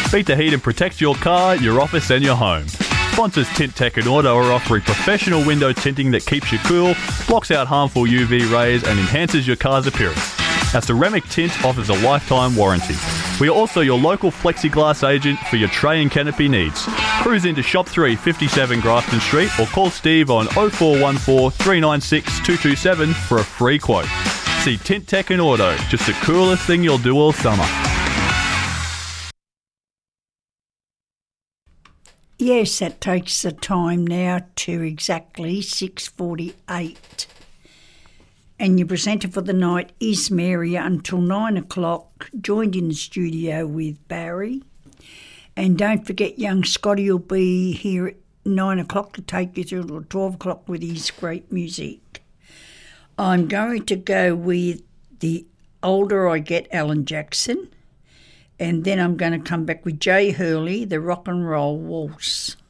Beat the heat and protect your car, your office and your home. Sponsors Tint Tech and Auto are offering professional window tinting that keeps you cool, blocks out harmful UV rays and enhances your car's appearance. Our ceramic tint offers a lifetime warranty. We are also your local plexiglass agent for your tray and canopy needs. Cruise into Shop 3, 57 Grafton Street or call Steve on 0414 396 227 for a free quote. See Tint Tech and Auto, just the coolest thing you'll do all summer. Yes, that takes the time now to exactly 6:48. And your presenter for the night is Mary until 9 o'clock, joined in the studio with Barry. And don't forget, young Scotty will be here at 9 o'clock to take you through 12 o'clock with his great music. I'm going to go with The Older I Get, Alan Jackson. And then I'm going to come back with Jay Hurley, the Rock and Roll Waltz.